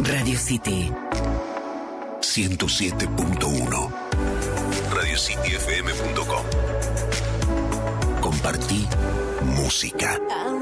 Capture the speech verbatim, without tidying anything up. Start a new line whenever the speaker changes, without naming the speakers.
Radio City
ciento siete punto uno. radio city f m punto com. Compartí música.